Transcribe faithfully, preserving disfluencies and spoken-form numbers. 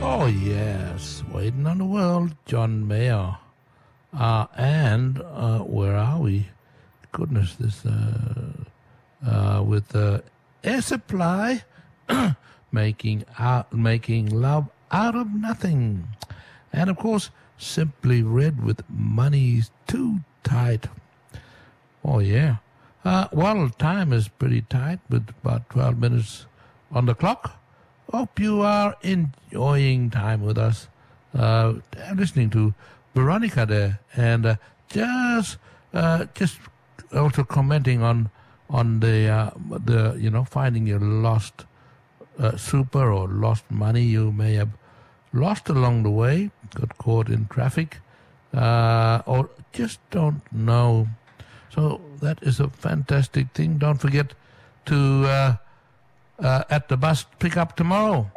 Oh, yes. Waiting on the World, John Mayer. Uh, and uh, where are we? Goodness, this uh, uh, with uh, Air Supply making out, making love out of nothing. And, of course, Simply Red with Money's Too Tight. Oh, yeah. Uh, well, time is pretty tight with about twelve minutes on the clock. Hope you are enjoying time with us. Uh, listening to Veronica there, and uh, just uh, just also commenting on on the uh, the you know finding your lost uh, super or lost money you may have lost along the way, got caught in traffic, uh, or just don't know. So that is a fantastic thing. Don't forget to. Uh, Uh, at the bus pickup tomorrow.